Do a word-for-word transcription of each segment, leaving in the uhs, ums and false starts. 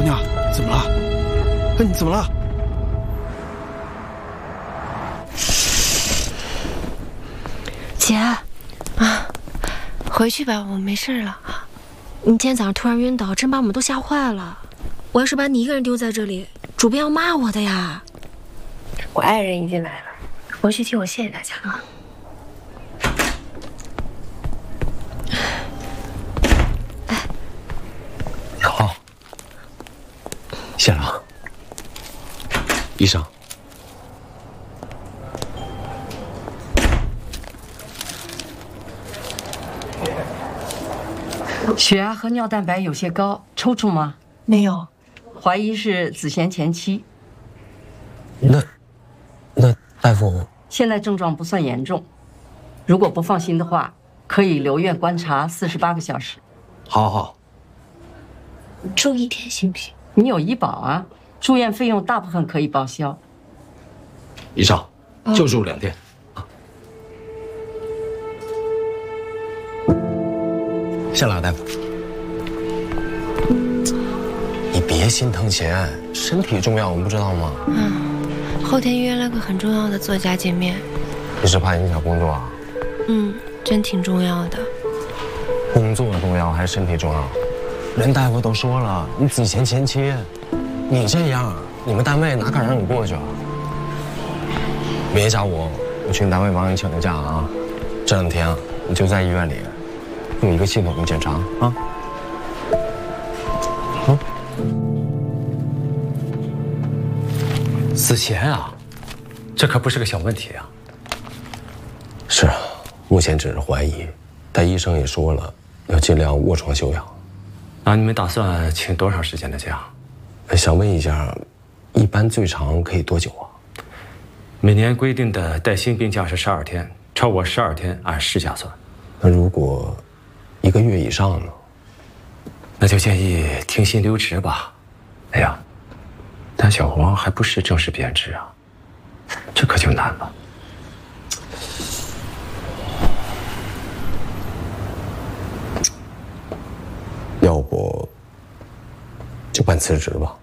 姑娘，怎么了？哎，你怎么了？ 姐，啊，回去吧，我没事了啊。你今天早上突然晕倒，真把我们都吓坏了。我要是把你一个人丢在这里，主编要骂我的呀。 我爱人已经来了，回去替我谢谢大家啊。 好，谢了啊，医生。 血压和尿蛋白有些高，抽搐吗？ 没有， 怀疑是子痫前期。 那，那大夫， 现在症状不算严重，如果不放心的话，可以留院观察四十八个小时。 好好。 住一天行不行？ 你有医保啊，住院费用大部分可以报销。 医生，就住两天。谢了，大夫。你别心疼钱，身体重要，你不知道吗？ 嗯，后天约了个很重要的作家见面。 你是怕影响工作啊？ 嗯，真挺重要的。 工作重要还是身体重要？人大夫都说了，你子痫前期，你这样，你们单位哪敢让你过去啊？别找我，我去你单位帮你请个假啊。这两天你就在医院里。做一个系统的检查啊！嗯， 子痫啊，这可不是个小问题啊。 是啊，目前只是怀疑，但医生也说了，要尽量卧床休养。 那你们打算请多长时间的假？ 想问一下，一般最长可以多久啊？ 每年规定的带薪病假是十二天，超过十二天按事假算。 那如果一个月以上呢？ 那就建议停薪留职吧。哎呀，但小黄还不是正式编制啊，这可就难了。 要不就办辞职吧。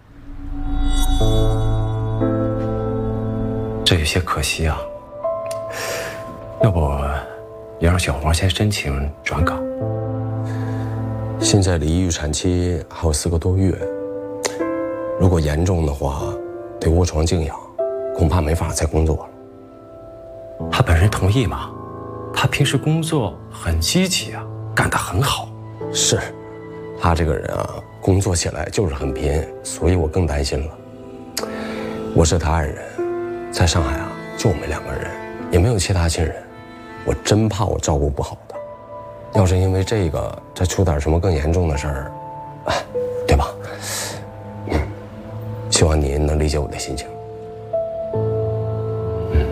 这有些可惜啊。要不也让小黄先申请转岗。 现在离预产期还有四个多月，如果严重的话，得卧床静养，恐怕没法再工作了。 他本人同意吗？他平时工作很积极啊，干得很好。 是，他这个人啊，工作起来就是很拼，所以我更担心了。我是他爱人，在上海啊，就我们两个人，也没有其他亲人，我真怕我照顾不好他。要是因为这个再出点什么更严重的事儿，对吧？嗯，希望您能理解我的心情。 嗯。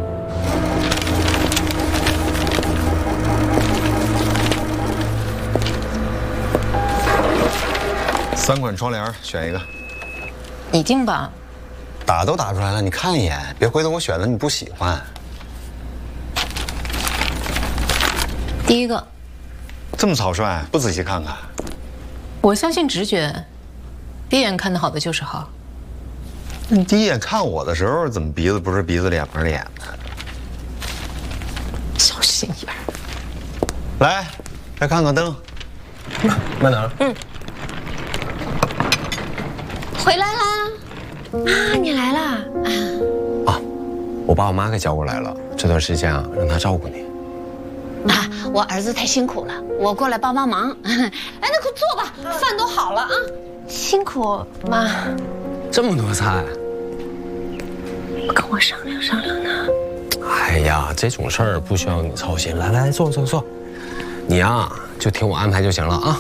三款窗帘选一个， 你定吧。 打都打出来了，你看一眼，别回头我选的你不喜欢。 第一个。 这么草率，不仔细看看？ 我相信直觉，第一眼看得好的就是好。 你第一眼看我的时候，怎么鼻子不是鼻子，脸不是脸呢？ 小心眼儿。 来，再看看灯。 慢点。 嗯。回来啦！啊，你来啦！ 啊，我把我妈给叫过来了，这段时间啊，让她照顾你。 啊，我儿子太辛苦了，我过来帮帮忙。哎，那快坐吧，饭都好了啊。 辛苦妈。 这么多菜， 跟我商量商量呢。 哎呀，这种事儿不需要你操心。来来，坐坐坐，你呀就听我安排就行了啊。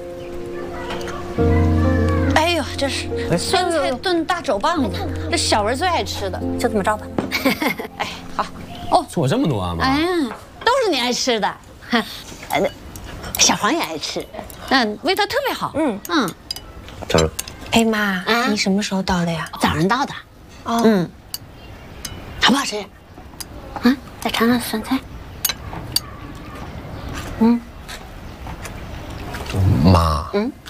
哎呦，这是酸菜炖大肘棒子，这小文最爱吃的，就这么着吧。哎，好。哦， 做这么多啊，妈。 哎呀。都是你爱吃的，呃，小黄也爱吃，嗯，味道特别好。嗯嗯， 漂亮。 哎妈，啊、你什么时候到的呀？ 早上到的。 哦， 嗯，好不好吃？啊，再尝尝酸菜。嗯， 妈， 嗯。